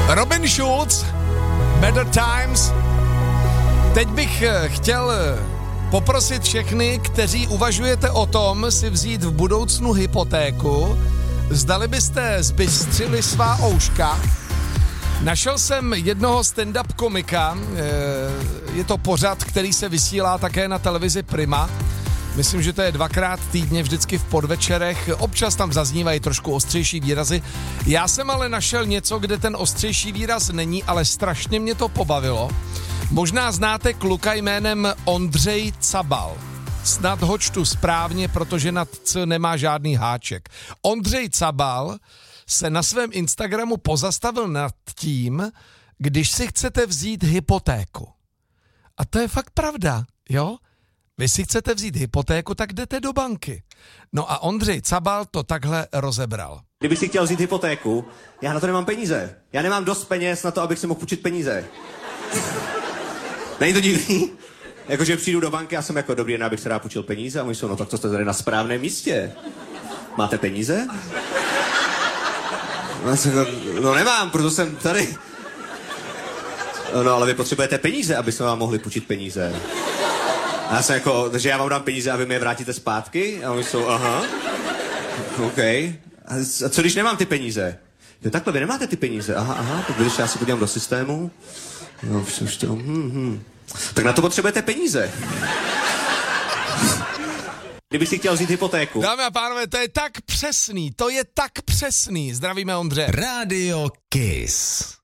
Robin Schulz, Better Times. Teď bych chtěl poprosit všechny, kteří uvažujete o tom si vzít v budoucnu hypotéku, zdali byste zbystřili svá ouška. Našel jsem jednoho stand-up komika, je to pořad, který se vysílá také na televizi Prima. Myslím, že to je 2krát týdně, vždycky v podvečerech, občas tam zaznívají trošku ostřejší výrazy. Já jsem ale našel něco, kde ten ostřejší výraz není, ale strašně mě to pobavilo. Možná znáte kluka jménem Ondřej Cabal. Snad ho čtu správně, protože nad C nemá žádný háček. Ondřej Cabal se na svém Instagramu pozastavil nad tím, když si chcete vzít hypotéku. A to je fakt pravda, jo? Vy si chcete vzít hypotéku, tak jdete do banky. No a Ondřej Cabal to takhle rozebral. Kdybych si chtěl vzít hypotéku, já na to nemám peníze. Já nemám dost peněz na to, abych si mohl půjčit peníze. Není to divný? Jakože přijdu do banky a jsem jako dobrý, abych se rád půjčil peníze a oni jsou, no tak to jste tady na správném místě. Máte peníze? No nemám, proto jsem tady. No ale vy potřebujete peníze, aby jsme vám mohli půjčit peníze. A já jsem jako, takže já vám dám peníze a vy mi je vrátíte zpátky? A oni jsou, aha, OK. A co když nemám ty peníze? Jo takhle, vy nemáte ty peníze, aha, tak když já si podívám do systému. No, už to, Tak na to potřebujete peníze. Kdybych si chtěl vzít hypotéku. Dámy a pánové, to je tak přesný. Zdravíme, Ondře. Radio Kiss.